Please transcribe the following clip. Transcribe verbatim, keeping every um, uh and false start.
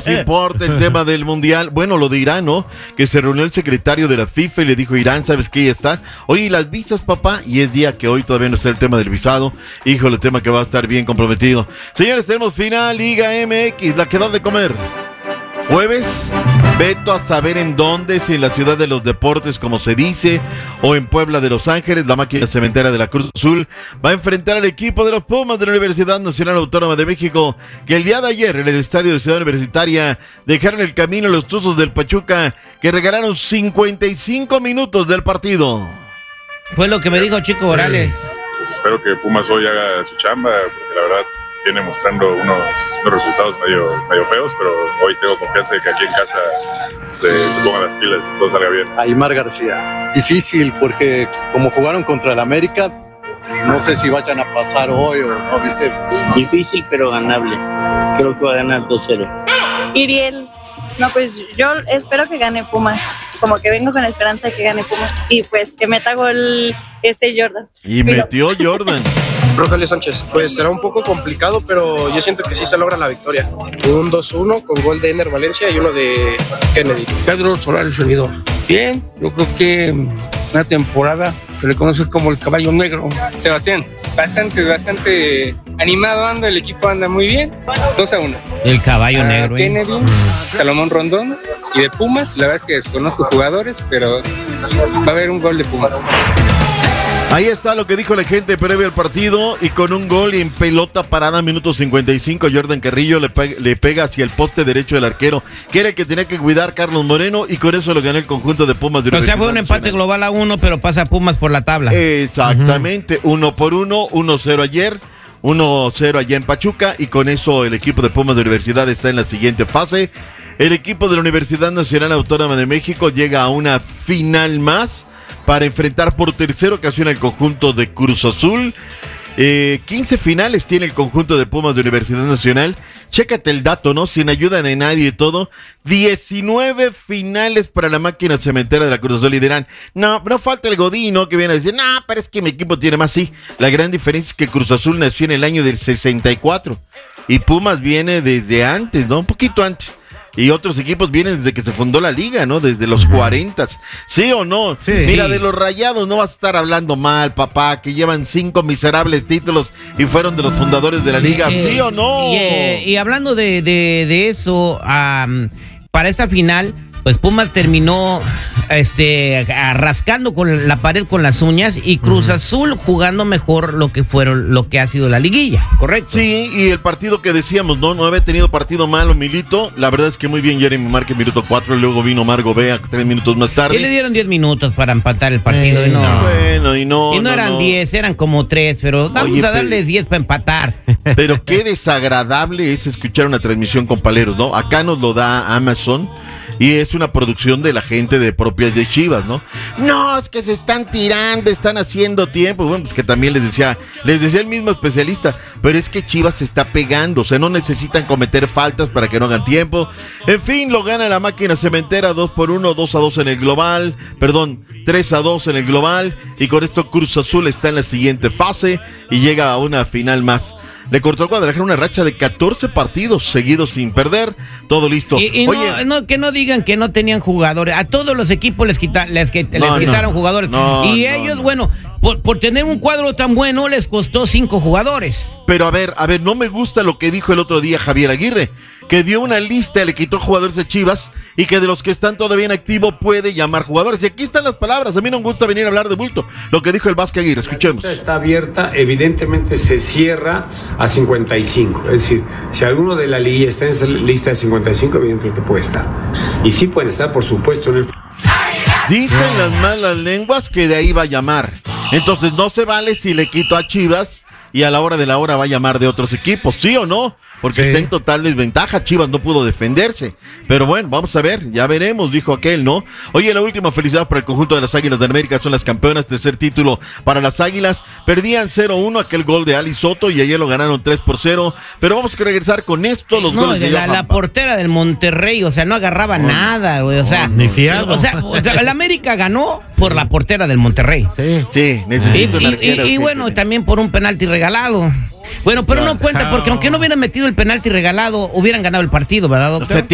nos importa el tema del Mundial. Bueno, lo de Irán, ¿no? Que se reunió el secretario de la FIFA y le dijo, Irán, ¿sabes qué? Ya está. Oye, las visas, papá, y es día que hoy todavía no está el tema del visado. Híjole, tema que va a estar bien comprometido. Señores, tenemos final Liga M X, la que da de comer. Jueves, veto a saber en dónde, si en la ciudad de los deportes, como se dice, o en Puebla de Los Ángeles. La máquina cementera de la Cruz Azul va a enfrentar al equipo de los Pumas de la Universidad Nacional Autónoma de México, que el día de ayer en el estadio de Ciudad Universitaria dejaron el camino a los Tuzos del Pachuca, que regalaron cincuenta y cinco minutos del partido. Fue lo que me dijo Chico Morales. Pues, pues espero que Pumas hoy haga su chamba, porque la verdad viene mostrando unos, unos resultados medio, medio feos, pero hoy tengo confianza de que aquí en casa se, se pongan las pilas y todo salga bien. Aymar García, difícil porque como jugaron contra el América, no sé si vayan a pasar hoy o no, ¿viste? Difícil pero ganable, creo que va a ganar dos cero. Iriel, no pues yo espero que gane Pumas, como que vengo con la esperanza de que gane Pumas y pues que meta gol este Jordan. Y metió Jordan. Rogelio Sánchez, pues será un poco complicado, pero yo siento que sí se logra la victoria. Un dos uno con gol de Ener Valencia y uno de Kennedy. Pedro Solares Servidor. Bien, yo creo que una temporada se le conoce como el caballo negro. Sebastián, bastante, bastante animado ando, el equipo anda muy bien. dos a uno. El caballo uh, negro. Kennedy, eh. Salomón Rondón y de Pumas, la verdad es que desconozco jugadores, pero va a haber un gol de Pumas. Ahí está lo que dijo la gente previo al partido, y con un gol en pelota parada, minuto cincuenta y cinco, Jordan Carrillo le pega, le pega hacia el poste derecho del arquero, que era el que tenía que cuidar Carlos Moreno, y con eso lo ganó el conjunto de Pumas de Universidad. O sea, fue un empate Nacional. Global a uno, pero pasa Pumas por la tabla. Exactamente, uh-huh. uno por uno, uno cero ayer, uno cero allá en Pachuca, y con eso el equipo de Pumas de Universidad está en la siguiente fase. El equipo de la Universidad Nacional Autónoma de México llega a una final más, para enfrentar por tercera ocasión al conjunto de Cruz Azul. Eh, quince finales tiene el conjunto de Pumas de Universidad Nacional. Chécate el dato, ¿no? Sin ayuda de nadie y todo. diecinueve finales para la máquina cementera de la Cruz Azul. Y dirán, no, no falta el Godino que viene a decir, no, pero es que mi equipo tiene más. Sí, la gran diferencia es que Cruz Azul nació en el año del sesenta y cuatro. Y Pumas viene desde antes, ¿no? Un poquito antes. Y otros equipos vienen desde que se fundó la liga, ¿no? Desde los cuarentas. ¿Sí o no? Sí. Mira, de los Rayados no vas a estar hablando mal, papá, que llevan cinco miserables títulos y fueron de los fundadores de la liga. Eh, ¿Sí o no? Y, eh, y hablando de, de, de eso, um, para esta final, pues Pumas terminó este rascando con la pared con las uñas, y Cruz uh-huh. Azul jugando mejor lo que fueron lo que ha sido la liguilla, ¿correcto? Sí, y el partido que decíamos, no no había tenido partido malo Milito, la verdad es que muy bien Jeremy Márquez, minuto cuatro, luego vino Margo Bea tres minutos más tarde. Y le dieron diez minutos para empatar el partido. Eh, y no, no. Bueno, y no Y no, no eran diez, no. eran como tres, pero vamos Oye, a darles diez para empatar. Pero qué desagradable es escuchar una transmisión con paleros, ¿no? Acá nos lo da Amazon, y es una producción de la gente de propias de Chivas, ¿no? No, es que se están tirando, están haciendo tiempo. Bueno, pues que también les decía, les decía el mismo especialista, pero es que Chivas se está pegando, o sea, no necesitan cometer faltas para que no hagan tiempo. En fin, lo gana la máquina cementera dos por uno, dos a dos en el global, perdón, tres a dos en el global, y con esto Cruz Azul está en la siguiente fase y llega a una final más. Le cortó al Guadalajara una racha de catorce partidos seguidos sin perder. Todo listo. Y, y Oye, no, no, que no digan que no tenían jugadores. A todos los equipos les, quita, les, les no, quitaron no, jugadores. No, y no, ellos, no. bueno, por, por tener un cuadro tan bueno, les costó cinco jugadores. Pero a ver, a ver, no me gusta lo que dijo el otro día Javier Aguirre, que dio una lista, le quitó jugadores de Chivas, y que de los que están todavía en activo puede llamar jugadores. Y aquí están las palabras. A mí no me gusta venir a hablar de bulto. Lo que dijo el Vasco Aguirre, escuchemos. La lista está abierta, evidentemente se cierra a cincuenta y cinco. Es decir, si alguno de la liga está en esa lista de cincuenta y cinco, evidentemente puede estar. Y sí pueden estar, por supuesto, en el... Dicen las malas lenguas que de ahí va a llamar. Entonces no se vale si le quito a Chivas y a la hora de la hora va a llamar de otros equipos, ¿sí o no? Porque sí. Está en total desventaja, Chivas no pudo defenderse. Pero bueno, vamos a ver, ya veremos, dijo aquel, ¿no? Oye, la última felicidad para el conjunto de las Águilas de América, son las campeonas, tercer título para las Águilas. Perdían cero uno aquel gol de Ali Soto y ayer lo ganaron tres por cero. Pero vamos a regresar con esto, los no, goles de la, la portera del Monterrey, o sea, no agarraba no, nada, güey, o sea, no, ni fiado. O sea, o sea, la América ganó por la portera del Monterrey. Sí, sí, necesito y, una arquera, y, y bueno, también por un penalti regalado. Bueno, pero no cuenta, porque aunque no hubieran metido el penalti regalado, hubieran ganado el partido, ¿verdad, doctor?